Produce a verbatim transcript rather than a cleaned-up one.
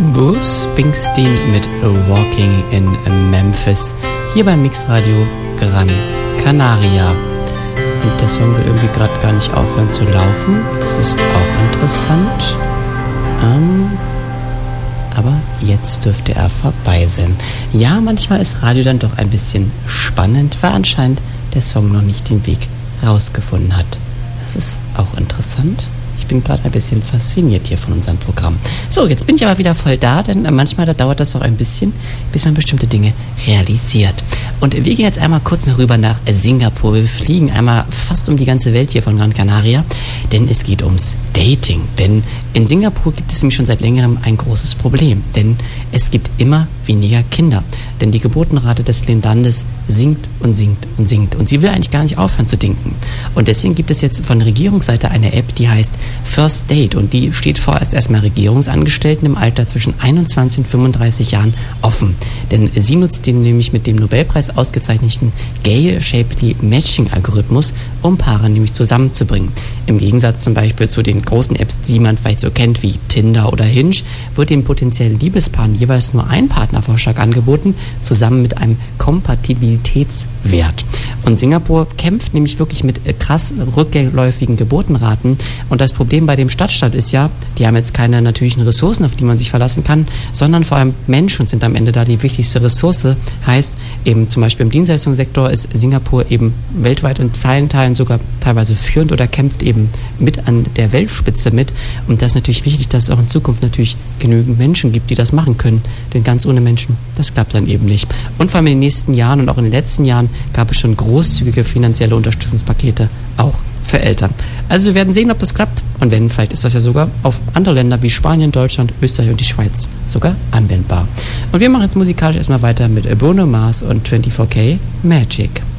Bruce Springsteen mit Walking in Memphis, hier beim Mixradio Gran Canaria. Und der Song will irgendwie gerade gar nicht aufhören zu laufen. Das ist auch interessant. Ähm, aber jetzt dürfte er vorbei sein. Ja, manchmal ist Radio dann doch ein bisschen spannend, weil anscheinend der Song noch nicht den Weg rausgefunden hat. Das ist auch interessant. Ich bin gerade ein bisschen fasziniert hier von unserem Programm. So, jetzt bin ich aber wieder voll da, denn manchmal da dauert das auch ein bisschen, bis man bestimmte Dinge realisiert. Und wir gehen jetzt einmal kurz noch rüber nach Singapur. Wir fliegen einmal fast um die ganze Welt hier von Gran Canaria, denn es geht ums Dating. Denn in Singapur gibt es nämlich schon seit längerem ein großes Problem, denn es gibt immer weniger Kinder. Denn die Geburtenrate des Landes sinkt und sinkt und sinkt. Und sie will eigentlich gar nicht aufhören zu denken. Und deswegen gibt es jetzt von der Regierungsseite eine App, die heißt First Date. Und die steht vorerst erstmal Regierungsangestellten im Alter zwischen einundzwanzig und fünfunddreißig Jahren offen. Denn sie nutzt den nämlich mit dem Nobelpreis ausgezeichneten Gay-Shapely Matching-Algorithmus, um Paare nämlich zusammenzubringen. Im Gegensatz zum Beispiel zu den großen Apps, die man vielleicht so kennt wie Tinder oder Hinge, wird den potenziellen Liebespaaren jeweils nur ein Partnervorschlag angeboten, zusammen mit einem Kompatibilitätswert. Und Singapur kämpft nämlich wirklich mit krass rückläufigen Geburtenraten. Und das Problem bei dem Stadtstaat ist ja, die haben jetzt keine natürlichen Ressourcen, auf die man sich verlassen kann, sondern vor allem Menschen sind am Ende da die wichtigste Ressource. Heißt, eben zum Beispiel im Dienstleistungssektor ist Singapur eben weltweit in vielen Teilen sogar teilweise führend oder kämpft eben mit an der Weltspitze mit. Und das ist natürlich wichtig, dass es auch in Zukunft natürlich genügend Menschen gibt, die das machen können. Denn ganz ohne Menschen, das klappt dann eben nicht. Und vor allem in den nächsten Jahren und auch in den letzten Jahren gab es schon großzügige finanzielle Unterstützungspakete auch für Eltern. Also wir werden sehen, ob das klappt. Und wenn, vielleicht ist das ja sogar auf andere Länder wie Spanien, Deutschland, Österreich und die Schweiz sogar anwendbar. Und wir machen jetzt musikalisch erstmal weiter mit Bruno Mars und vierundzwanzig K Magic.